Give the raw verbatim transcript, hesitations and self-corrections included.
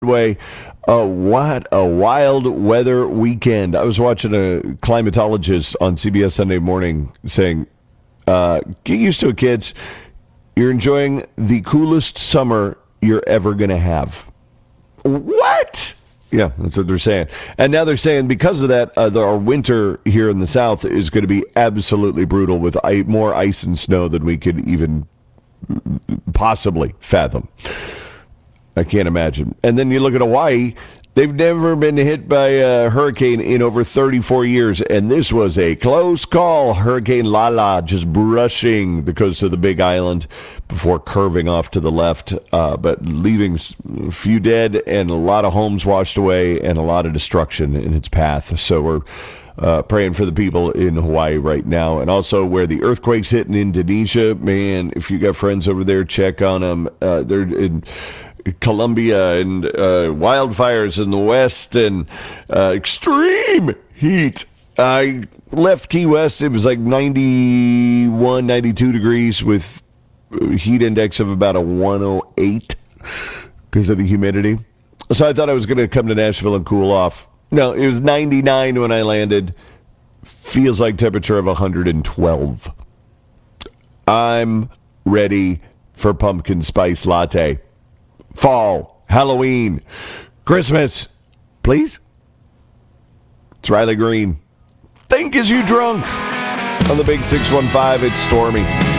way. Uh, what a wild weather weekend. I was watching a climatologist on C B S Sunday Morning saying, uh, get used to it, kids. You're enjoying the coolest summer you're ever going to have. What? Yeah, that's what they're saying. And now they're saying because of that, uh, the, our winter here in the South is going to be absolutely brutal with I- more ice and snow than we could even possibly fathom. I can't imagine. And then you look at Hawaii. They've never been hit by a hurricane in over thirty-four years, and this was a close call. Hurricane Lala just brushing the coast of the Big Island before curving off to the left, uh, but leaving a few dead and a lot of homes washed away and a lot of destruction in its path. So we're uh, praying for the people in Hawaii right now, and also where the earthquakes hit in Indonesia. Man, if you got friends over there, check on them. Uh, they're in Colombia and uh, wildfires in the west and uh, extreme heat. I left Key West. It was like ninety-one, ninety-two degrees with a heat index of about a one oh eight because of the humidity. So I thought I was going to come to Nashville and cool off. No, it was ninety-nine when I landed. Feels like temperature of one hundred twelve. I'm ready for pumpkin spice latte. Fall, Halloween, Christmas, please. It's Riley Green. Think as you drunk on the Big six one five. It's Stormy.